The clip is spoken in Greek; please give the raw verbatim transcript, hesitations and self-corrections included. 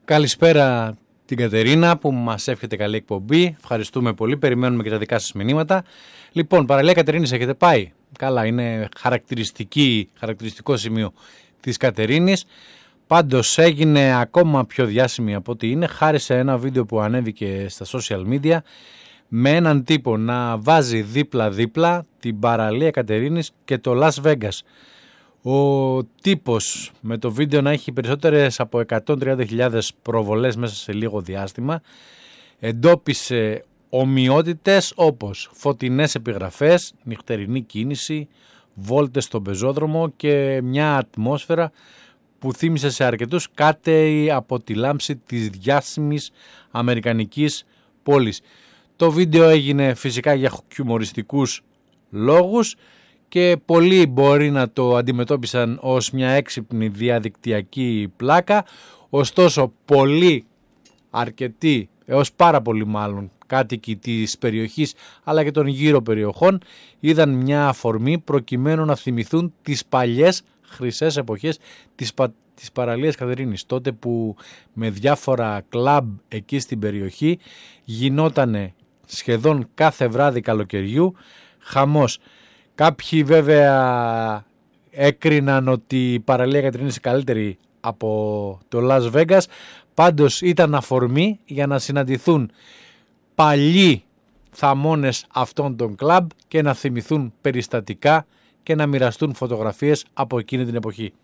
Καλησπέρα την Κατερίνα που μας εύχεται καλή εκπομπή. Ευχαριστούμε πολύ. Περιμένουμε και τα δικά σας μηνύματα. Λοιπόν, παραλία Κατερίνης, έχετε πάει? Καλά, είναι χαρακτηριστική, χαρακτηριστικό σημείο της Κατερίνης. Πάντως έγινε ακόμα πιο διάσημη από ό,τι είναι χάρη σε ένα βίντεο που ανέβηκε στα social media με έναν τύπο να βάζει δίπλα-δίπλα την παραλία Κατερίνης και το Las Vegas. Ο τύπος με το βίντεο να έχει περισσότερες από εκατόν τριάντα χιλιάδες προβολές μέσα σε λίγο διάστημα εντόπισε ομοιότητες όπως φωτεινές επιγραφές, νυχτερινή κίνηση, βόλτες στον πεζόδρομο και μια ατμόσφαιρα που θύμισε σε αρκετούς κάτι από τη λάμψη της διάσημης αμερικανικής πόλης. Το βίντεο έγινε φυσικά για χιουμοριστικούς λόγους και πολλοί μπορεί να το αντιμετώπισαν ως μια έξυπνη διαδικτυακή πλάκα, ωστόσο πολλοί, αρκετοί, έως πάρα πολλοί μάλλον, κάτοικοι της περιοχής αλλά και των γύρω περιοχών είδαν μια αφορμή προκειμένου να θυμηθούν τις παλιές χρυσές εποχές της, πα, της παραλίας Κατερίνης, τότε που με διάφορα κλαμπ εκεί στην περιοχή γινότανε σχεδόν κάθε βράδυ καλοκαιριού χαμός. Κάποιοι βέβαια έκριναν ότι η παραλία Κατερίνης είναι καλύτερη από το Las Vegas, πάντως ήταν αφορμή για να συναντηθούν παλιοί θαμώνες αυτών των κλαμπ και να θυμηθούν περιστατικά και να μοιραστούν φωτογραφίες από εκείνη την εποχή.